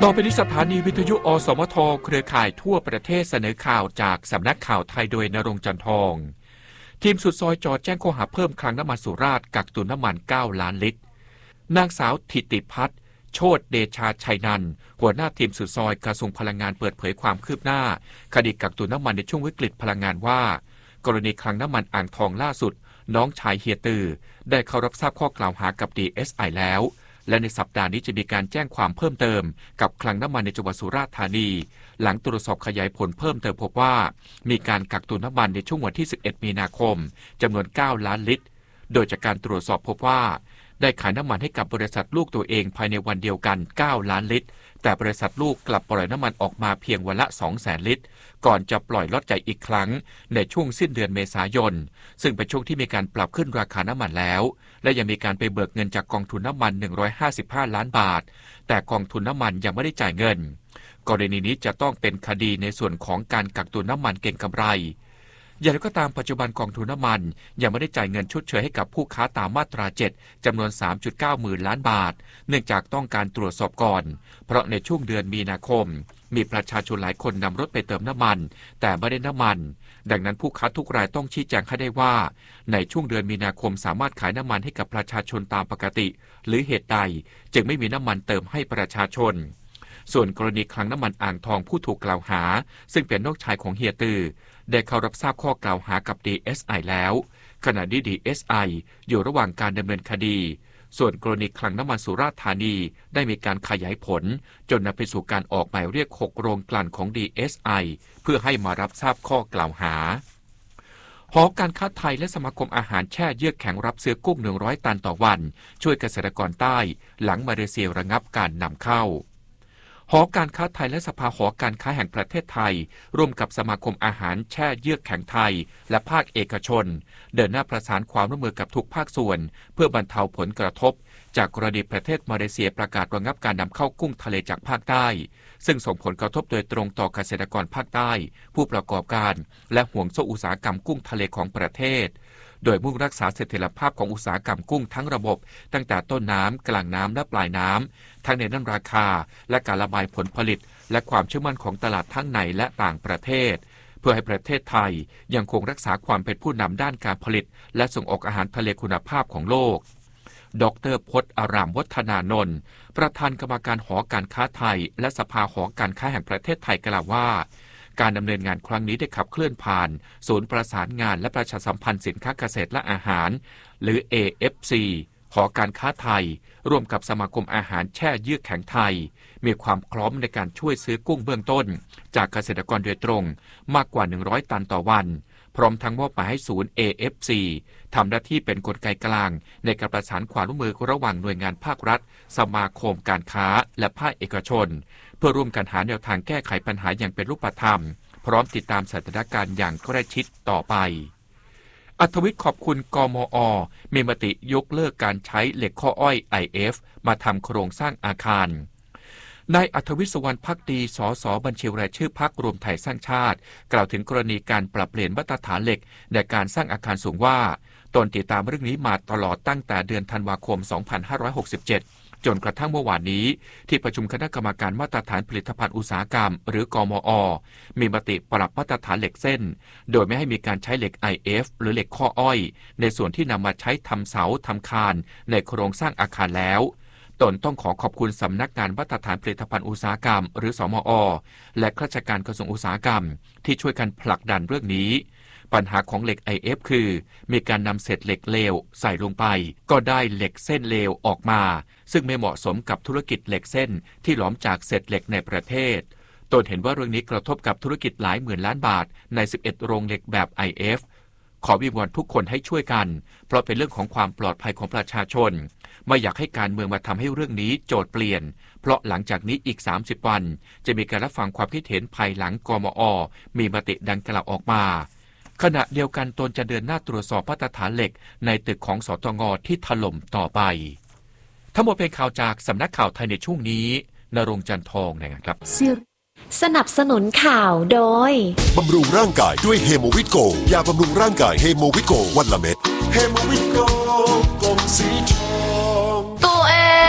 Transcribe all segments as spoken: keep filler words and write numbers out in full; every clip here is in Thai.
ต่อไปนี้สถานีวิทยุอสมทเครือข่ายทั่วประเทศเสนอข่าวจากสำนักข่าวไทยโดยณรงค์จันทองทีมสุดซอยจอแจ้งข้อหาเพิ่มคลังน้ำมันสุราษฎร์กักตุนน้ำมันเก้าล้านลิตรนางสาวถิติพัฒน์โชติเดชาชัยนันท์หัวหน้าทีมสุดซอยกระทรวงพลังงานเปิดเผยความคืบหน้าคดีกักตุนน้ำมันในช่วงวิกฤตพลังงานว่ากรณีคลังน้ำมันอ่างทองล่าสุดน้องชายเฮียตือได้เข้ารับทราบข้อกล่าวหากับ ดี เอส ไอ แล้วและในสัปดาห์นี้จะมีการแจ้งความเพิ่มเติมกับคลังน้ำมันในจังหวัดสุราษฎร์ธานีหลังตรวจสอบขยายผลเพิ่มเติมพบว่ามีการกักตุนน้ำมันในช่วงวันที่สิบเอ็ดมีนาคมจำนวนเก้าล้านลิตรโดยจากการตรวจสอบพบว่าได้ขายน้ำมันให้กับบริษัทลูกตัวเองภายในวันเดียวกันเก้าล้านลิตรแต่บริษัทลูกกลับปล่อยน้ำมันออกมาเพียงวันละ สองแสน ลิตรก่อนจะปล่อยล็อตใหญ่อีกครั้งในช่วงสิ้นเดือนเมษายนซึ่งเป็นช่วงที่มีการปรับขึ้นราคาน้ำมันแล้วและยังมีการไปเบิกเงินจากกองทุนน้ำมันหนึ่งร้อยห้าสิบห้าล้านบาทแต่กองทุนน้ำมันยังไม่ได้จ่ายเงินกรณีนี้จะต้องเป็นคดีในส่วนของการกักตุนน้ำมันเก็งกำไรอย่างไรก็ตามปัจจุบันกองทุนน้ำมันยังไม่ได้จ่ายเงินชดเชยให้กับผู้ค้าตามมาตราเจ็ดจำนวน สามจุดเก้า หมื่นล้านบาทเนื่องจากต้องการตรวจสอบก่อนเพราะในช่วงเดือนมีนาคมมีประชาชนหลายคนนำรถไปเติมน้ำมันแต่ไม่ได้น้ำมันดังนั้นผู้ค้าทุกรายต้องชี้แจงให้ได้ว่าในช่วงเดือนมีนาคมสามารถขายน้ำมันให้กับประชาชนตามปกติหรือเหตุใดจึงไม่มีน้ำมันเติมให้ประชาชนส่วนกรณีคลังน้ำมันอ่างทองผู้ถูกกล่าวหาซึ่งเป็นน้องชายของเฮียตือได้เข้ารับทราบข้อกล่าวหากับ ดี เอส ไอ แล้วขณะนี้ ดี เอส ไอ อยู่ระหว่างการดำเนินคดีส่วนกรณีคลังน้ำมันสุราษฎร์ธานีได้มีการขยายผลจนนำไปสู่การออกหมายเรียกหกโรงกลั่นของ ดี เอส ไอ เพื่อให้มารับทราบข้อกล่าวหาหอการค้าไทยและสมาคมอาหารแช่เยือกแข็งรับซื้อกุ้งหนึ่งร้อยตันต่อวันช่วยเกษตรกรใต้หลังมาเลเซียระงับการนำเข้าหอการค้าไทยและสภาหอการค้าแห่งประเทศไทยร่วมกับสมาคมอาหารแช่เยือกแข็งไทยและภาคเอกชนเดินหน้าประสานความร่วมมือกับทุกภาคส่วนเพื่อบรรเทาผลกระทบจากกรณีประเทศมาเลเซียประกาศระงับการนำเข้ากุ้งทะเลจากภาคใต้ซึ่งส่งผลกระทบโดยตรงต่อเกษตรกรภาคใต้ผู้ประกอบการและห่วงโซ่อุตสาหกรรมกุ้งทะเลของประเทศโดยมุ่งรักษาเสถียรภาพของอุตสาหกรรมกุ้งทั้งระบบตั้งแต่ต้นน้ำกลางน้ำและปลายน้ำทั้งในด้านราคาและการระบายผลผลิตและความเชื่อมั่นของตลาดทั้งในและต่างประเทศเพื่อให้ประเทศไทยยังคงรักษาความเป็นผู้นำด้านการผลิตและส่งออกอาหารทะเลคุณภาพของโลกดร.พจน์อารามวัฒนานนท์ประธานกรรมการหอการค้าไทยและสภาหอการค้าแห่งประเทศไทยกล่าวว่าการดำเนินงานครั้งนี้ได้ขับเคลื่อนผ่านศูนย์ประสานงานและประชาสัมพันธ์สินค้าเกษตรและอาหารหรือ เอ เอฟ ซี หอการค้าไทยร่วมกับสมาคมอาหารแช่เยือกแข็งไทยมีความพร้อมในการช่วยซื้อกุ้งเบื้องต้นจากเกษตรกรโดยตรงมากกว่าหนึ่งร้อยตันต่อวันพร้อมทั้งมอบหมายให้ศูนย์ เอ เอฟ ซี ทำหน้าที่เป็นกลไกกลางในการประสานความร่วมมือระหว่างหน่วยงานภาครัฐสมาคมการค้าและภาคเอกชนเพื่อร่วมกันหาแนวทางแก้ไขปัญหาอย่างเป็นรูปธรรมพร้อมติดตามสถานการณ์อย่างใกล้ชิดต่อไปอัธวิทย์ขอบคุณกมอ.มีมติยกเลิกการใช้เหล็กข้ออ้อย ไอ เอฟ มาทำโครงสร้างอาคารนายอัธวิทย์ สุวรรณภักดีสสบัญชีรายชื่อพรรครวมไทยสร้างชาติกล่าวถึงกรณีการปรับเปลี่ยนมาตรฐานเหล็กในการสร้างอาคารสูงว่าตนติดตามเรื่องนี้มาตลอดตั้งแต่เดือนธันวาคม สองพันห้าร้อยหกสิบเจ็ดจนกระทั่งเมื่อวานนี้ที่ประชุมคณะกรรมการมาตรฐานผลิตภัณฑ์อุตสาหกรรมหรือกมอ.มีมติปรับมาตรฐานเหล็กเส้นโดยไม่ให้มีการใช้เหล็ก ไอ เอฟ หรือเหล็กข้ออ้อยในส่วนที่นำมาใช้ทำเสาทำคานในโครงสร้างอาคารแล้วตนต้องขอขอบคุณสำนักงานมาตรฐานผลิตภัณฑ์อุตสาหกรรมหรือสมอ.และข้าราชการกระทรวงอุตสาหกรรมที่ช่วยกันผลักดันเรื่องนี้ปัญหาของเหล็ก ไอ เอฟ คือมีการนำเศษเหล็กเลวใส่ลงไปก็ได้เหล็กเส้นเลวออกมาซึ่งไม่เหมาะสมกับธุรกิจเหล็กเส้นที่หลอมจากเศษเหล็กในประเทศตนเห็นว่าเรื่องนี้กระทบกับธุรกิจหลายหมื่นล้านบาทในสิบเอ็ดโรงเหล็กแบบ ไอ เอฟ ขอวิงวอนทุกคนให้ช่วยกันเพราะเป็นเรื่องของความปลอดภัยของประชาชนไม่อยากให้การเมืองมาทำให้เรื่องนี้โจทย์เปลี่ยนเพราะหลังจากนี้อีกสามสิบวันจะมีการรับฟังความคิดเห็นภายหลังกมอ.มีมติดังกล่าวออกมาขณะเดียวกันตนจะเดินหน้าตรวจสอบมาตรฐานเหล็กในตึกของสตง.ที่ถล่มต่อไปทั้งหมดเป็นข่าวจากสำนักข่าวไทยในช่วงนี้ณรงค์จันทองนะครับสนับสนุนข่าวโดยบำรุงร่างกายด้วยเฮโมวิตโกยาบำรุงร่างกายเฮโมวิตโกวันละเม็ดเฮโมวิตโกกลมสีทองตัวเอง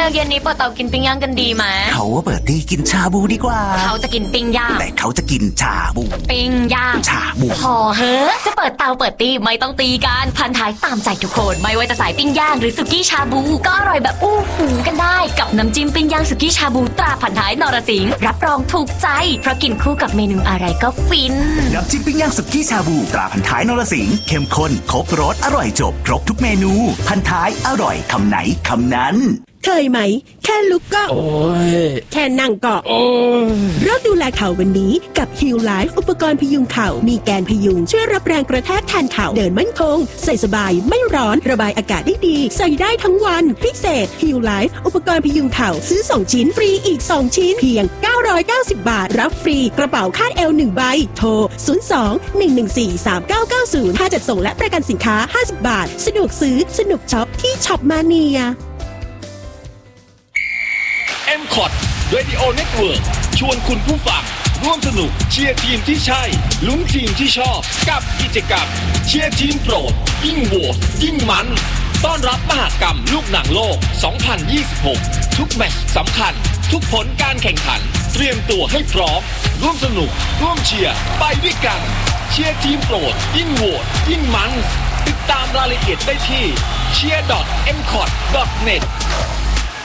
เย็นนี้เปิดเตากินปิ้งย่างกันดีไหมเขาว่าเปิดตีกินชาบูดีกว่าเขาจะกินปิ้งย่างแต่เขาจะกินชาบูปิ้งย่างชาบูพอเฮ้อะจะเปิดเตาเปิดตีไม่ต้องตีกันพันท้ายตามใจทุกคนไม่ว่าจะสายปิ้งย่างหรือสุกี้ชาบูก็อร่อยแบบอู้หูกันได้กับน้ำจิ้มปิ้งย่างสุกี้ชาบูตราพันท้ายนรสิงห์รับรองถูกใจเพราะกินคู่กับเมนูอะไรก็ฟินน้ำจิ้มปิ้งย่างสุกี้ชาบูตราพันท้ายนรสิงห์เข้มข้นครบรสอร่อยจบครบทุกเมนูพันท้ายอร่อยคำไหนคำนั้นเคยไหม แค่ลุกก็โอ้ยแค่นั่งก็โอ้ยเริ่มดูแลเข่าวันนี้กับ Heal Life อุปกรณ์พยุงเข่ามีแกนพยุงช่วยรับแรงกระแทกแทนเข่าเดินมั่นคง ใส่สบายไม่ร้อนระบายอากาศได้ดี ใส่ได้ทั้งวันพิเศษ Heal Life อุปกรณ์พยุงเข่าซื้อสองชิ้นฟรีอีกสองชิ้นเพียงเก้าร้อยเก้าสิบบาทรับฟรีกระเป๋าคาดเอวหนึ่งใบโทรศูนย์ สอง หนึ่ง หนึ่ง สี่ สาม เก้า เก้า ศูนย์ค่าจัดส่งและประกันสินค้าห้าสิบบาทสะดวกซื้อสนุกช็อปที่ช็อปมาเนียเอ็ม คอท Radio Network ชวนคุณผู้ฟังร่วมสนุกเชียร์ทีมที่ใช่ลุ้นทีมที่ชอบกับกิจกรรมเชียร์ทีมโปรดยิ่งโหวตยิ่งมันต้อนรับมหกรรมลูกหนังโลก สองพันยี่สิบหก ทุกแมตช์สำคัญทุกผลการแข่งขันเตรียมตัวให้พร้อมร่วมสนุกร่วมเชียร์ไปด้วยกันเชียร์ทีมโปรดยิ่งโหวตยิ่งมันติดตามรายละเอียดได้ที่ เชียร์ ดอท เอ็ม คอท ดอท เน็ต